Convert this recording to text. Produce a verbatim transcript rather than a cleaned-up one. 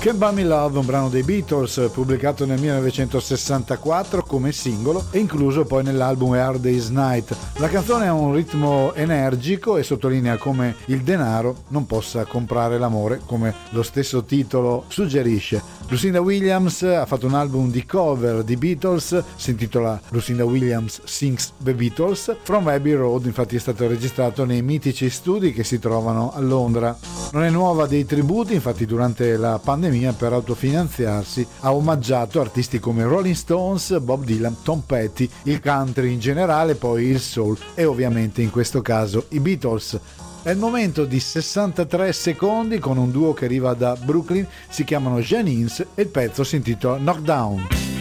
Can't Buy Me Love, un brano dei Beatles pubblicato nel millenovecentosessantaquattro come singolo e incluso poi nell'album A Hard Day's Night. La canzone ha un ritmo energico e sottolinea come il denaro non possa comprare l'amore, come lo stesso titolo suggerisce. Lucinda Williams ha fatto un album di cover di Beatles, si intitola Lucinda Williams Sings The Beatles. From Abbey Road infatti è stato registrato nei mitici studi che si trovano a Londra. Non è nuova dei tributi, infatti durante la pandemia per autofinanziarsi ha omaggiato artisti come Rolling Stones, Bob Dylan, Tom Petty, il country in generale, poi il soul e ovviamente in questo caso i Beatles. È il momento di sessantatré secondi con un duo che arriva da Brooklyn, si chiamano Janins e il pezzo si intitola Knockdown.